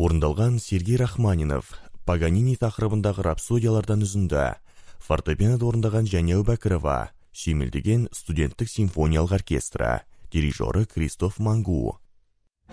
орындалған Сергей Рахманинов, Паганини тақырыбындағы рапсодиялардан үзінді, фортепианода орындаған Жәния Әубәкірова, сүйемелдеген студенттік симфониялық оркестрі, дирижері Кристоф Мангу.